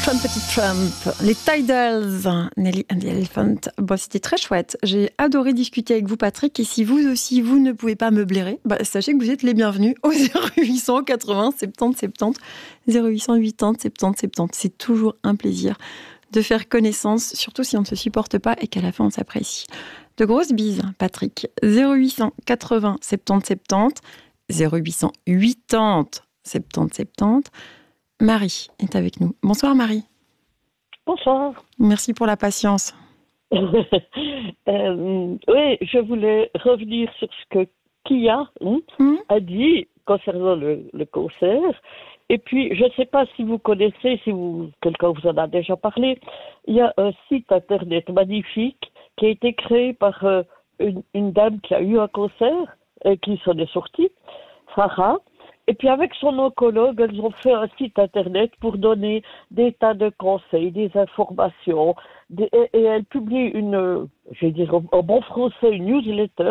Petit Trump, les Tidals, Nelly and the Elephant. Bon, c'était très chouette. J'ai adoré discuter avec vous, Patrick. Et si vous aussi, vous ne pouvez pas me blairer, sachez que vous êtes les bienvenus au 0800 80 70 70. 0800 80 70 70. C'est toujours un plaisir de faire connaissance, surtout si on ne se supporte pas et qu'à la fin, on s'apprécie. De grosses bises, Patrick. 0800 80 70 70. 0800 80 70 70. Marie est avec nous. Bonsoir Marie. Bonsoir. Merci pour la patience. Oui, je voulais revenir sur ce que Kia a dit concernant le cancer. Et puis, je ne sais pas si vous connaissez, quelqu'un vous en a déjà parlé, il y a un site internet magnifique qui a été créé par une dame qui a eu un cancer et qui s'en est sortie, Farah. Et puis avec son oncologue, elles ont fait un site internet pour donner des tas de conseils, des informations. Et elle publie je vais dire en bon français, une newsletter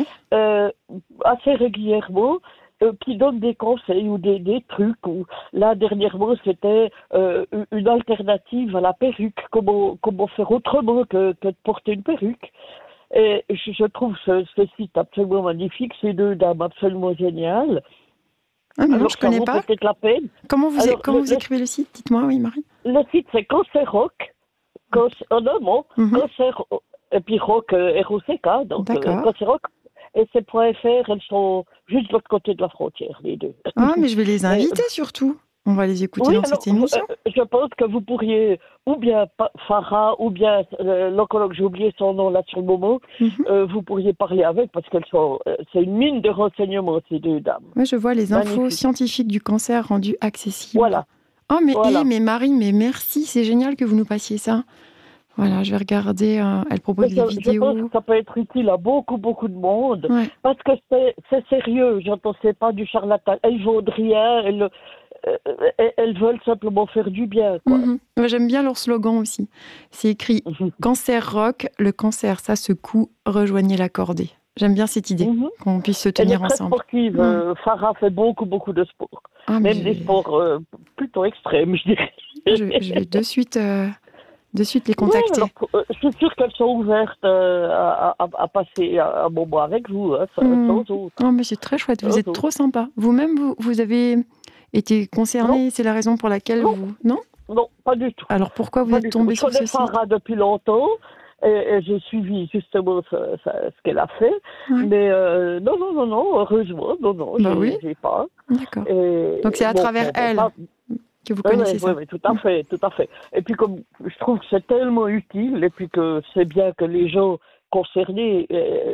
assez régulièrement qui donne des conseils ou des trucs. Là, dernièrement, c'était une alternative à la perruque. Comment faire autrement que de porter une perruque. Et je trouve ce site absolument magnifique. Ces deux dames absolument géniales. Ah, mais alors, je ne connais pas. Peut-être la peine. Comment vous écrivez le site? Dites-moi, oui, Marie. Le site, c'est Cancer Rock. En un mot, Cancer, et puis Rock, ROCK, donc Cancer Rock. Et c'est .fr, elles sont juste de l'autre côté de la frontière, les deux. Ah, mais je vais les inviter surtout. On va les écouter dans cette émission. Je pense que vous pourriez, ou bien Farah, ou bien l'oncologue, j'ai oublié son nom là sur le moment, vous pourriez parler avec, parce qu'elles sont, c'est une mine de renseignements, ces deux dames. Oui, je vois les infos scientifiques du cancer rendues accessibles. Voilà. Oh, mais Marie, mais merci, c'est génial que vous nous passiez ça. Voilà, je vais regarder, elle propose des vidéos. Je pense que ça peut être utile à beaucoup de monde, parce que c'est sérieux, c'est pas du charlatan. Elles vaut de rien, elles veulent simplement faire du bien. Quoi. Moi, j'aime bien leur slogan aussi. C'est écrit Cancer Rock, le cancer, ça secoue, rejoignez la cordée. J'aime bien cette idée, qu'on puisse se tenir ensemble. Elle est très sportive. Farah fait beaucoup de sport. Même des sports plutôt extrêmes, je dirais. Je vais de suite les contacter. Je suis sûre qu'elles sont ouvertes à passer un moment avec vous, sans autre. Oh, mais c'est très chouette, vous êtes trop sympa. Vous-même, vous avez été concernée, c'est la raison pour laquelle vous... Non, pas du tout. Alors pourquoi vous êtes tombée sur ce site? Je connais Farah depuis longtemps et j'ai suivi justement ce qu'elle a fait. Ouais. Mais non, heureusement, j'ai pas. D'accord. Donc c'est à travers elle que vous connaissez ça. Oui, tout à fait. Et puis comme je trouve que c'est tellement utile et puis que c'est bien que les gens concernés,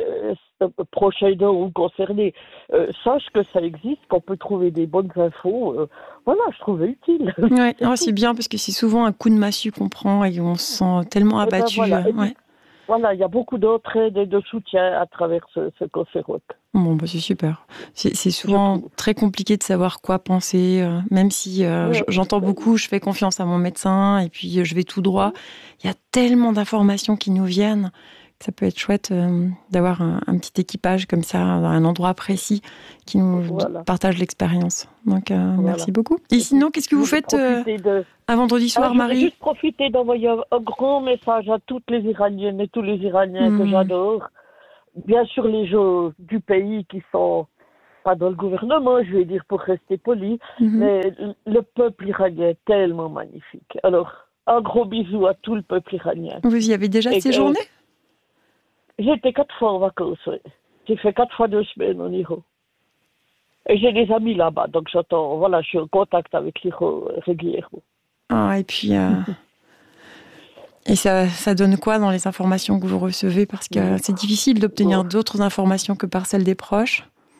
proches aidants ou concernés, sachent que ça existe, qu'on peut trouver des bonnes infos. Voilà, je trouvais utile. Ouais, c'est bien parce que c'est souvent un coup de massue qu'on prend et on se sent tellement abattu. Voilà, il y a beaucoup d'entraide et de soutien à travers ce Cancer Rock. Bon, c'est super. C'est souvent très compliqué de savoir quoi penser, même si j'entends beaucoup, je fais confiance à mon médecin et puis je vais tout droit. Il y a tellement d'informations qui nous viennent que ça peut être chouette d'avoir un petit équipage comme ça, dans un endroit précis qui nous partage l'expérience. Donc, merci beaucoup. Et sinon, qu'est-ce que vous faites un vendredi soir, Marie? Je vais juste profiter d'envoyer un grand message à toutes les Iraniennes et tous les Iraniens que j'adore. Bien sûr, les gens du pays qui sont pas dans le gouvernement, je vais dire pour rester poli, mais le peuple iranien est tellement magnifique. Alors, un gros bisou à tout le peuple iranien. Vous y avez déjà séjourné? J'ai été 4 fois en vacances, oui. J'ai fait 4 fois 2 semaines en Iran. Et j'ai des amis là-bas, donc je suis en contact avec l'Iran régulièrement. Ah, et puis... Et ça donne quoi dans les informations que vous recevez? Parce que c'est difficile d'obtenir d'autres informations que par celles des proches.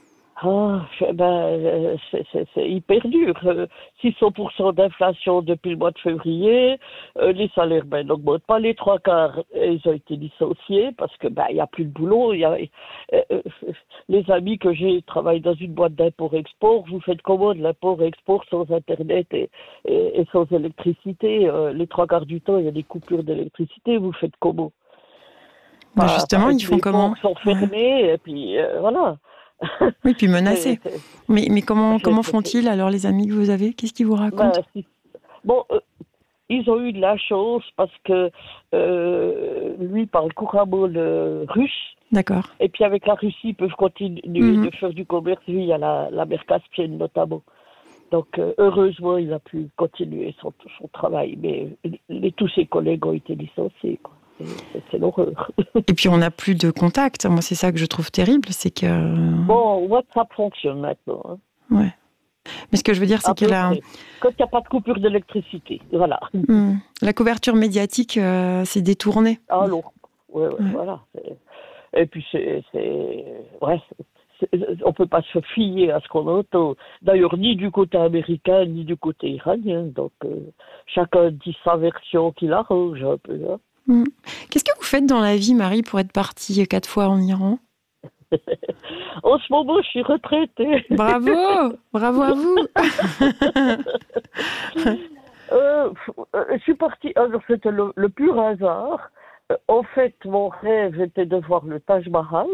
C'est hyper dur. 600% d'inflation depuis le mois de février. Les salaires n'augmentent pas. Les 3/4, ils ont été licenciés parce que il y a plus de boulot. Les amis que j'ai travaillent dans une boîte d'import-export. Vous faites comment de l'import-export sans Internet et sans électricité? Les 3/4 du temps, il y a des coupures d'électricité. Vous faites comment? Justement, ils font comment? Les ports sont fermés et puis voilà. Oui, puis menacés. Mais comment font-ils alors, les amis que vous avez? Qu'est-ce qu'ils vous racontent? ils ont eu de la chance parce que lui parle couramment le russe. D'accord. Et puis avec la Russie, ils peuvent continuer de faire du commerce via la mer Caspienne notamment. Donc heureusement, il a pu continuer son travail. Mais tous ses collègues ont été licenciés, quoi. C'est l'horreur. Et puis on n'a plus de contact. Moi, c'est ça que je trouve terrible, c'est que... Bon, WhatsApp fonctionne maintenant. Hein. Ouais. Mais ce que je veux dire, c'est que quand il n'y a pas de coupure d'électricité, voilà. La couverture médiatique s'est détournée. Alors, ouais. Voilà. Et puis on peut pas se fier à ce qu'on entend. D'ailleurs, ni du côté américain, ni du côté iranien. Donc, chacun dit sa version qui l'arrange un peu. Hein. Qu'est-ce que vous faites dans la vie, Marie, pour être partie 4 fois en Iran ? En ce moment, je suis retraitée. Bravo à vous. Je suis partie. Alors, c'était le pur hasard. En fait, mon rêve était de voir le Taj Mahal.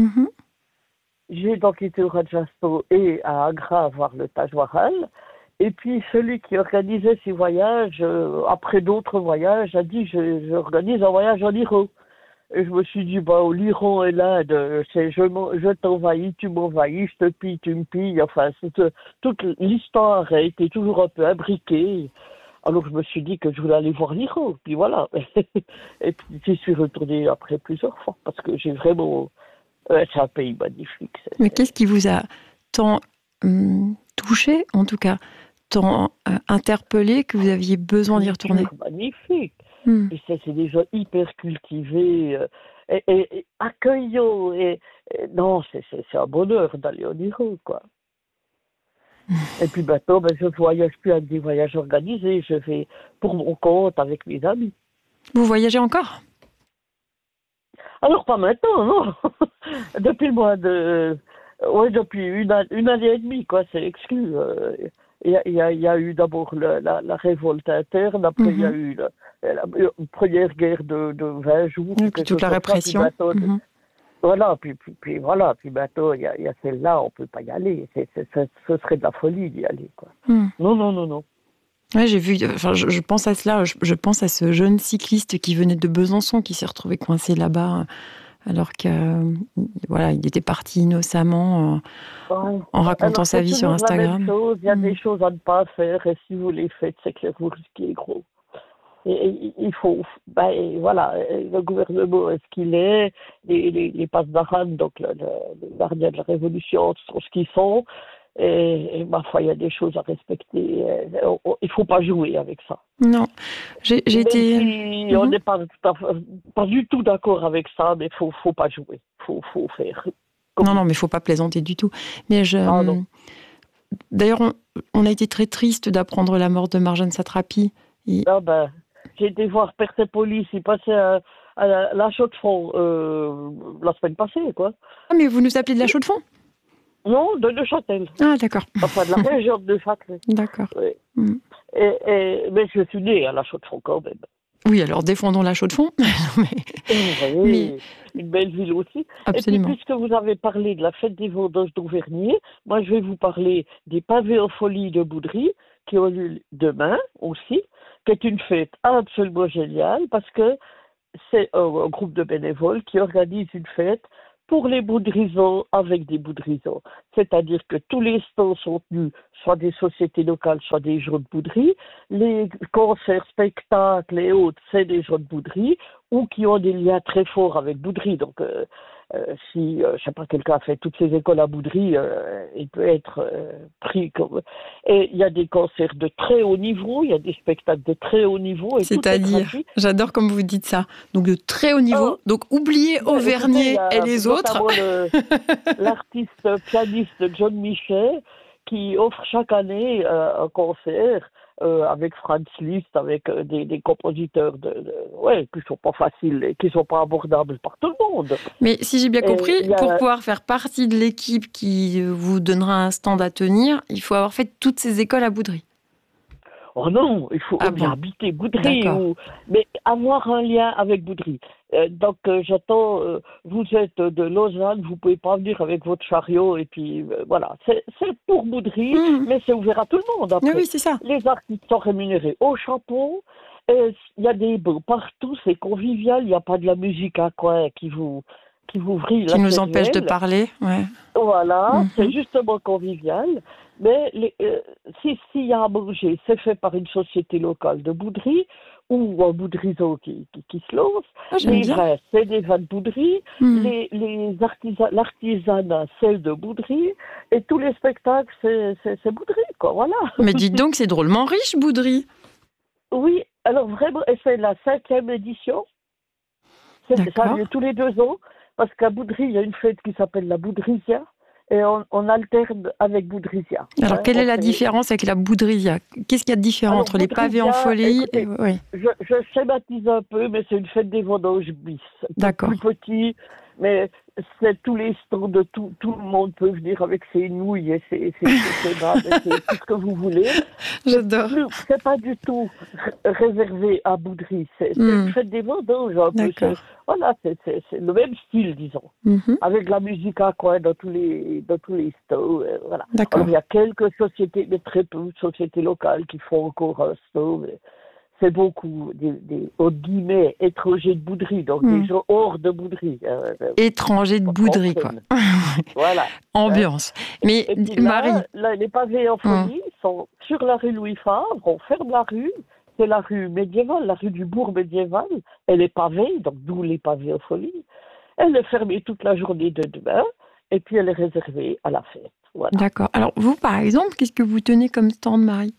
J'ai donc été au Rajasthan et à Agra voir le Taj Mahal. Et puis, celui qui organisait ces voyages, après d'autres voyages, a dit j'organise un voyage en Iran. Et je me suis dit, l'Iran et l'Inde, c'est je t'envahis, tu m'envahis, je te pille, tu me pilles. Enfin, toute l'histoire a été toujours un peu imbriquée. Alors, je me suis dit que je voulais aller voir l'Iran. Puis voilà. Et puis, j'y suis retournée après plusieurs fois parce que j'ai vraiment... c'est un pays magnifique. Mais qu'est-ce qui vous a tant touché, en tout cas, tant interpellé que vous aviez besoin d'y retourner ? Magnifique. Et c'est des gens hyper cultivés et accueillants. Non, c'est un bonheur d'aller en Iran, quoi. Et puis maintenant, je ne voyage plus avec des voyages organisés. Je vais pour mon compte avec mes amis. Vous voyagez encore ? Alors, pas maintenant, non. Depuis le mois de... Oui, depuis une année et demie, quoi, c'est exclu. Il y a eu d'abord la révolte interne, après il y a eu la première guerre de 20 jours. Et puis toute la répression. Voilà, puis voilà, puis maintenant il y a celle-là, on ne peut pas y aller. Ce serait de la folie d'y aller, quoi. Non. Ouais, j'ai vu, je pense à cela, je pense à ce jeune cycliste qui venait de Besançon, qui s'est retrouvé coincé là-bas, alors qu'il était parti innocemment en racontant sa vie sur Instagram. Il y a des choses à ne pas faire, et si vous les faites, c'est que vous risquez gros. Et il faut, voilà, le gouvernement est ce qu'il est, les Pasdaran, donc les gardiens de la Révolution, sont ce qu'ils sont. Et ma foi, il y a des choses à respecter. Il ne faut pas jouer avec ça. Non, j'ai été... Si on n'est pas du tout d'accord avec ça, mais il ne faut pas jouer. Il faut faire. Non, mais il ne faut pas plaisanter du tout. Mais d'ailleurs, on a été très triste d'apprendre la mort de Marjane Satrapi. J'ai été voir Persepolis, il passait à la Chaux-de-Fonds la semaine passée, quoi. Ah, mais vous nous appelez de la Chaux-de-Fonds ? Non, de Neuchâtel. Ah, d'accord. Enfin, de la région de Neuchâtel. D'accord. Oui. Mais je suis née à la Chaux-de-Fonds quand même. Oui, alors défendons la Chaux-de-Fonds. mais... Une belle ville aussi. Absolument. Et puis, puisque vous avez parlé de la fête des vendanges d'Auvergne, moi je vais vous parler des pavés en folie de Boudry, qui ont lieu demain aussi, qui est une fête absolument géniale, parce que c'est un groupe de bénévoles qui organise une fête pour les boudrisants avec des boudrisants. C'est-à-dire que tous les stands sont tenus, soit des sociétés locales, soit des gens de bouderie. Les concerts, spectacles et autres, c'est des gens de bouderie ou qui ont des liens très forts avec bouderie. Donc, si, je sais pas, quelqu'un a fait toutes ses écoles à bouderie, il peut être pris comme... Et il y a des concerts de très haut niveau, il y a des spectacles de très haut niveau. C'est-à-dire, j'adore comme vous dites ça, donc de très haut niveau, donc oubliez Auvergne et les autres. L'artiste pianiste John Michel qui offre chaque année un concert avec Franz Liszt, avec des compositeurs qui sont pas faciles et qui sont pas abordables par tout le monde. Mais si j'ai bien compris, pour pouvoir faire partie de l'équipe qui vous donnera un stand à tenir, il faut avoir fait toutes ces écoles à bouderie. Oh non, il faut bien habiter Boudry, mais avoir un lien avec Boudry. Donc j'attends, vous êtes de Lausanne, vous pouvez pas venir avec votre chariot et puis voilà, c'est pour Boudry, mais c'est ouvert à tout le monde après. Oui, c'est ça. Les artistes sont rémunérés au chapeau, il y a des bons partout, c'est convivial, il n'y a pas de la musique à coin qui vous vrille la qui nous cervelle. empêche de parler, ouais. Voilà, c'est justement convivial. Mais s'il y a à manger, c'est fait par une société locale de Boudry ou un boudriseau qui se lance. Les vins, c'est des vins de Boudry. L'artisanat, c'est de Boudry. Et tous les spectacles, c'est Boudry, quoi, voilà. Mais dites donc, c'est drôlement riche, Boudry. Oui, alors vraiment, et c'est la 5e édition. Ça a lieu tous les 2 ans. Parce qu'à Boudry, il y a une fête qui s'appelle la Boudrisia. Et on alterne avec Boudrisia. Alors, quelle est la différence avec la Boudrisia? Qu'est-ce qu'il y a de différent entre les pavés en folie et... Oui. Je schématise un peu, mais c'est une fête des vendanges bis. D'accord. Plus petit, mais c'est tous les stands de tout le monde peut venir avec ses nouilles et ses kebabs, c'est tout ce que vous voulez. J'adore. C'est pas du tout réservé à Boudry. C'est une fête des vendanges un peu. Voilà, c'est le même style, disons. Avec la musique à coin dans tous les stores. Voilà. Alors, il y a quelques sociétés, mais très peu de sociétés locales qui font encore un store. C'est beaucoup des guillemets, étrangers de Boudry, donc des gens hors de Boudry. Étrangers de Boudry, quoi. Voilà. Ambiance. Mais et puis Marie... là, les pavés en folie sont sur la rue Louis Favre, on ferme la rue, c'est la rue médiévale, la rue du bourg médiéval, elle est pavée, donc d'où les pavés en folie. Elle est fermée toute la journée de demain, et puis elle est réservée à la fête. Voilà. D'accord. Alors vous, par exemple, qu'est-ce que vous tenez comme stand, Marie?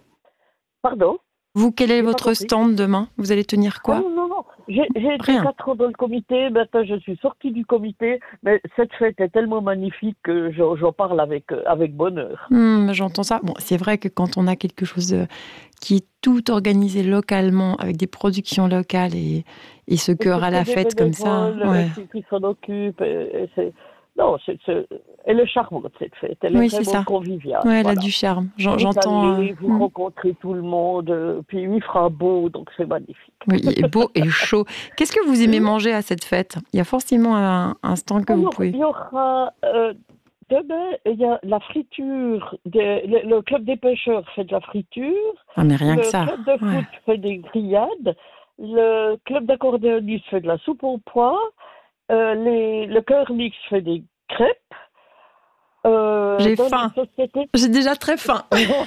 Pardon? Vous, quel est votre stand demain? Vous allez tenir quoi? Non. J'ai été 4 ans dans le comité, maintenant je suis sortie du comité, mais cette fête est tellement magnifique que j'en parle avec bonheur. J'entends ça. Bon, c'est vrai que quand on a quelque chose qui est tout organisé localement, avec des productions locales et ce cœur à la fête comme ça... qui s'en occupe, non, elle est charmante cette fête, elle est vraiment conviviale. Oui, elle a du charme, j'entends... Vous rencontrez tout le monde, puis il fera beau, donc c'est magnifique. Oui, il est beau et chaud. Qu'est-ce que vous aimez manger à cette fête? Il y a forcément un stand que vous pouvez... Il y aura... demain, il y a la friture, le club des pêcheurs fait de la friture. Ah, mais rien que ça. Le club de foot fait des grillades. Le club d'accordéonistes fait de la soupe aux pois. Le chœur mix fait des crêpes. J'ai faim. J'ai déjà très faim.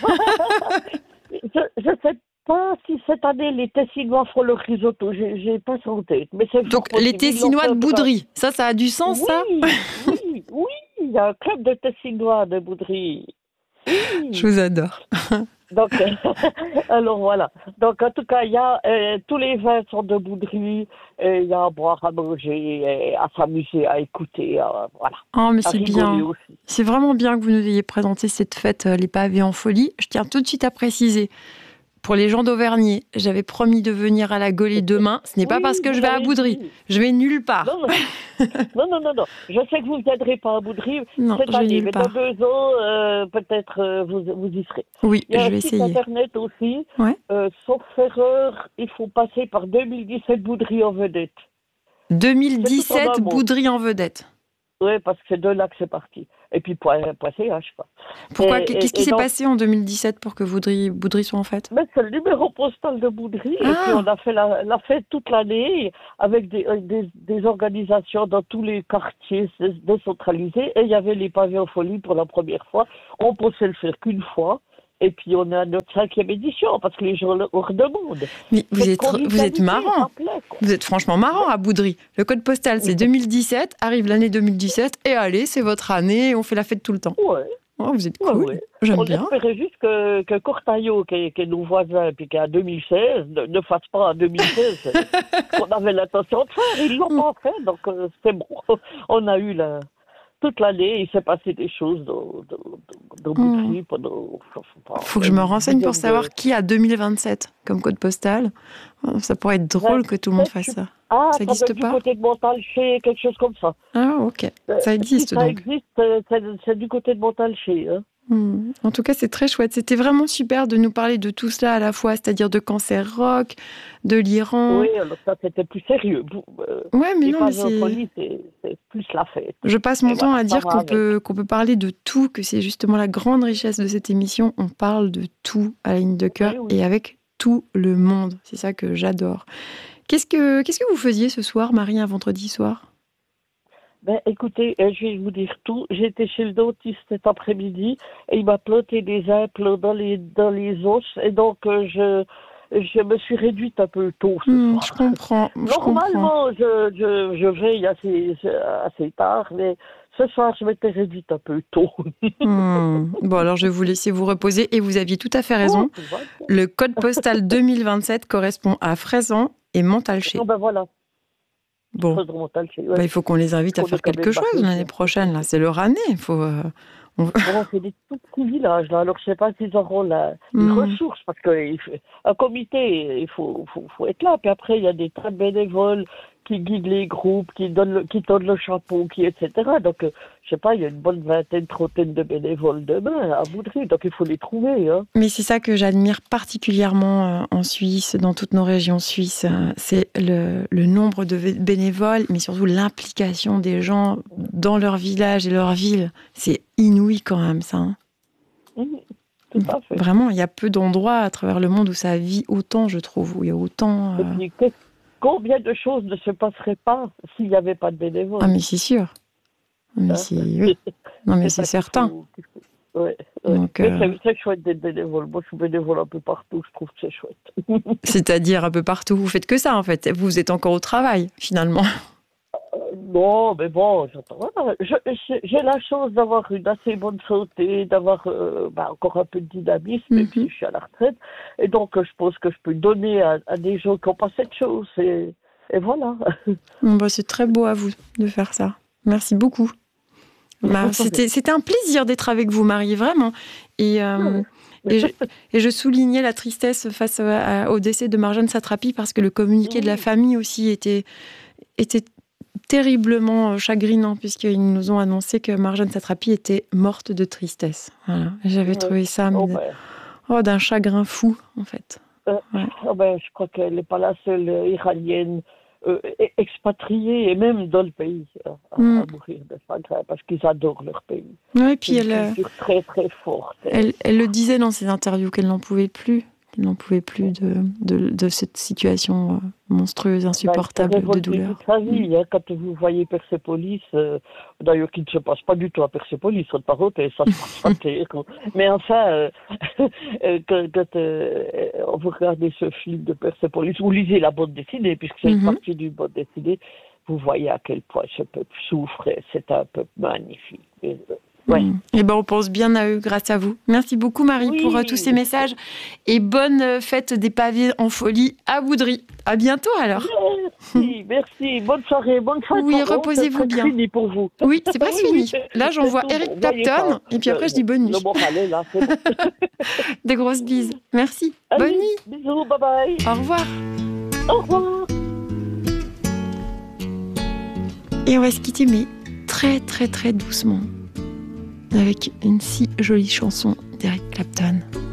Je ne sais pas si cette année les Tessinois font le risotto. J'ai pas ça en tête. Mais donc les Tessinois de Boudry, ça a du sens, ça? Oui, il y a un club de Tessinois de Boudry. Oui. Je vous adore. Donc, alors voilà. Donc en tout cas, il y a tous les vins sont de Boudry. Il y a à boire, à manger, à s'amuser, à écouter. Voilà. Oh, mais c'est bien. Aussi. C'est vraiment bien que vous nous ayez présenté cette fête, les pavés en folie. Je tiens tout de suite à préciser. Pour les gens d'Auvergne, j'avais promis de venir à la Gaulée demain. Ce n'est pas parce que je vais à Boudry. Je vais nulle part. Non. Je sais que vous ne viendrez pas à Boudry cette année, mais dans 2 ans, peut-être vous y serez. Oui, je vais essayer. Il y a un site internet aussi. Sauf erreur, il faut passer par 2017 Boudry en vedette. 2017 Boudry en vedette. Oui, parce que c'est de là que c'est parti. Et puis, .ch, quoi. Pourquoi? Qu'est-ce qui s'est passé en 2017 pour que Boudry soit en fête? C'est le numéro postal de Boudry. Et puis, on a fait la fête toute l'année avec des organisations dans tous les quartiers décentralisés. Et il y avait les pavés en folie pour la première fois. On pensait le faire qu'une fois. Et puis, on a notre 5e édition, parce que les gens le redemandent. Mais vous êtes marrant. Vous êtes franchement marrant à Boudry. Le code postal, c'est 2017. Arrive l'année 2017. Et allez, c'est votre année. On fait la fête tout le temps. Ouais. Oh, vous êtes cool. Ouais. J'aime bien. On espérait juste que Cortaillot, qui est nos voisins, puis qui est à 2016, ne fasse pas à 2016 qu'on avait l'intention de faire. Ils l'ont pas fait, donc c'est bon. On a eu toute l'année, il s'est passé des choses dans Boudry pendant... Faut que je me renseigne pour savoir qui a 2027 comme code postal. Ça pourrait être drôle que tout le monde fasse ça. Ah, ça n'existe pas? Du côté de Montalché, quelque chose comme ça. Ah, ok. Ça existe si donc. Ça existe, c'est du côté de Montalché. Hein. En tout cas, c'est très chouette. C'était vraiment super de nous parler de tout cela à la fois, c'est-à-dire de Cancer Rock, de l'Iran. Oui, alors ça, c'était plus sérieux. Ouais, mais non, mais c'est plus la fête. Je passe mon temps à dire qu'on peut parler de tout, que c'est justement la grande richesse de cette émission. On parle de tout à la ligne de cœur et avec tout le monde. C'est ça que j'adore. Qu'est-ce que vous faisiez ce soir, Marie, un vendredi soir ? Écoutez, je vais vous dire tout. J'étais chez le dentiste cet après-midi et il m'a planté des implants dans les os et donc je me suis réduite un peu tôt ce soir. Je comprends. Normalement, je veille assez tard, mais ce soir, je m'étais réduite un peu tôt. Bon, alors je vais vous laisser vous reposer et vous aviez tout à fait raison. Le code postal 2027 correspond à Fraisan et Montalché. Voilà. Bon, il faut qu'on les invite à faire quelque chose l'année prochaine. Là, c'est leur année. Il faut. C'est des tout petits villages là. Alors je sais pas s'ils auront les ressources parce qu'un comité, il faut être là. Puis après, il y a des tas de bénévoles qui guident les groupes, qui donnent le chapeau, etc. Donc je sais pas, il y a une bonne trentaine de bénévoles demain à Boudry. Donc il faut les trouver. Hein. Mais c'est ça que j'admire particulièrement en Suisse, dans toutes nos régions suisses, c'est le nombre de bénévoles, mais surtout l'implication des gens dans leur village et leur ville. C'est inouï quand même, ça. Hein. Tout à fait. Vraiment, il y a peu d'endroits à travers le monde où ça vit autant, je trouve, où il y a autant... Combien de choses ne se passeraient pas s'il n'y avait pas de bénévoles ? Ah, mais c'est sûr. Mais oui. Non, mais c'est certain. Ouais. Donc, c'est chouette d'être bénévole. Moi, je suis bénévole un peu partout. Je trouve que c'est chouette. C'est-à-dire un peu partout. Vous faites que ça, en fait. Vous êtes encore au travail, finalement. Non, mais bon, j'ai la chance d'avoir une assez bonne santé, d'avoir encore un peu de dynamisme, même si je suis à la retraite. Et donc, je pense que je peux donner à des gens qui n'ont pas cette chose. Et voilà. C'est très beau à vous de faire ça. Merci beaucoup. C'était un plaisir d'être avec vous, Marie, vraiment. Et je soulignais la tristesse face au décès de Marjane Satrapi parce que le communiqué de la famille aussi était terriblement chagrinant puisqu'ils nous ont annoncé que Marjane Satrapi était morte de tristesse. Voilà. J'avais trouvé ça d'un chagrin fou, en fait. Je crois qu'elle n'est pas la seule iranienne expatriée et même dans le pays à mourir de chagrin parce qu'ils adorent leur pays. Oui, puis c'est une culture très très forte. Elle le disait dans ses interviews qu'elle n'en pouvait plus. Qu'elle n'en pouvait plus de cette situation monstrueuse, insupportable de douleur. Toute sa vie, quand vous voyez Persépolis, d'ailleurs qui ne se passe pas du tout à Persépolis, entre parenthèses, ça se passe pas terrible. Mais enfin, quand vous regardez ce film de Persépolis, vous lisez la bande dessinée, puisque c'est une partie d'une bande dessinée, vous voyez à quel point ce peuple souffre, c'est un peuple magnifique. Ouais. Et on pense bien à eux grâce à vous. Merci beaucoup Marie pour tous ces messages et bonne fête des pavés en folie à Boudry. À bientôt alors. Merci. Bonne soirée, bonne fête. Oui, reposez-vous bien. C'est fini pour vous. Oui, c'est presque fini. Là, j'envoie Eric Clapton et puis après je dis bonne nuit. Allez, là, c'est bon. Des grosses bises. Merci. Allez, bonne nuit. Bisous, bye bye. Au revoir. Au revoir. Et on va se quitter mais très très très doucement avec une si jolie chanson d'Eric Clapton.